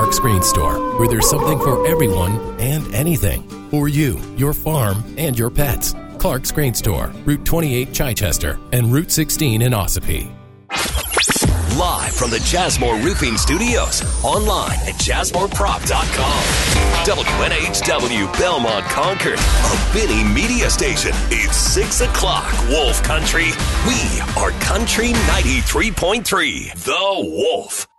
Clark Screen Store, where there's something for everyone and anything. For you, your farm, and your pets. Clark Screen Store, Route 28 Chichester, and Route 16 in Ossipee. Live from the Jasmore Roofing Studios, online at JasmoreProp.com. WNHW Belmont Concord, a Benny Media Station. It's 6 o'clock, Wolf Country. We are Country 93.3, The Wolf.